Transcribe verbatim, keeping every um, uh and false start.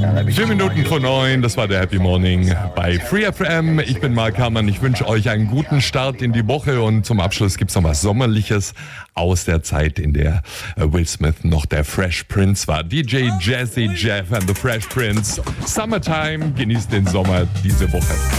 Vier Minuten vor neun, das war der Happy Morning bei Free F M. Ich bin Mark Herrmann, ich wünsche euch einen guten Start in die Woche und zum Abschluss gibt es noch was Sommerliches aus der Zeit, in der Will Smith noch der Fresh Prince war. D J Jazzy Jeff and the Fresh Prince. Summertime, genießt den Sommer diese Woche.